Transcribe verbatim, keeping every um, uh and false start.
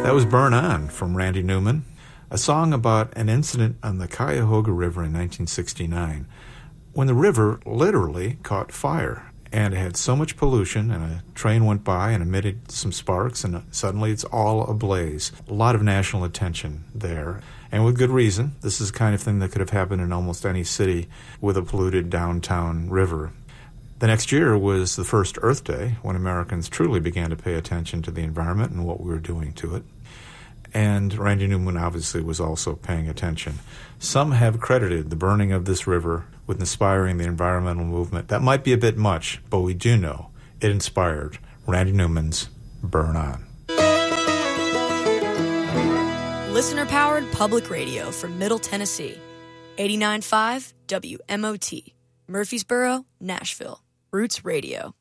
That was Burn On from Randy Newman, a song about an incident on the Cuyahoga River in nineteen sixty-nine when the river literally caught fire and it had so much pollution and a train went by and emitted some sparks and suddenly it's all ablaze. A lot of national attention there, and with good reason. This is the kind of thing that could have happened in almost any city with a polluted downtown river. The next year was the first Earth Day, when Americans truly began to pay attention to the environment and what we were doing to it. And Randy Newman obviously was also paying attention. Some have credited the burning of this river with inspiring the environmental movement. That might be a bit much, but we do know it inspired Randy Newman's Burn On. Listener-powered public radio from Middle Tennessee. eighty-nine point five W M O T. Murfreesboro, Nashville. Roots Radio.